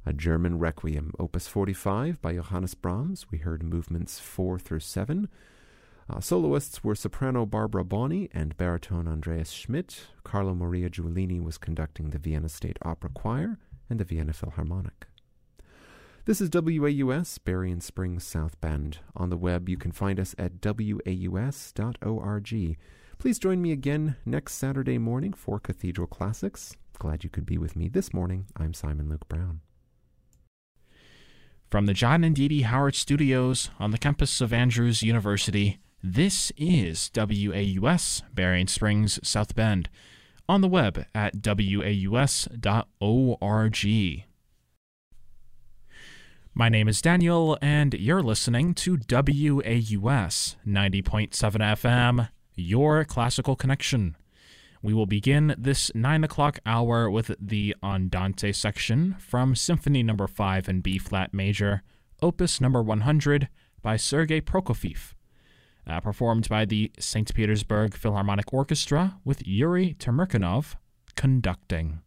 A German Requiem, Opus 45 by Johannes Brahms. We heard movements 4 through 7. Soloists were soprano Barbara Bonney and baritone Andreas Schmidt. Carlo Maria Giulini was conducting the Vienna State Opera Choir and the Vienna Philharmonic. This is WAUS, Berrien Springs, South Bend. On the web, you can find us at waus.org. Please join me again next Saturday morning for Cathedral Classics. Glad you could be with me this morning. I'm Simon Luke Brown. From the John and Dee Dee Howard Studios on the campus of Andrews University, this is WAUS, Berrien Springs, South Bend. On the web at waus.org. My name is Daniel, and you're listening to WAUS 90.7 FM, your classical connection. We will begin this 9 o'clock hour with the Andante section from Symphony No. 5 in B-flat major, Opus No. 100 by Sergei Prokofiev, performed by the St. Petersburg Philharmonic Orchestra with Yuri Temirkanov conducting.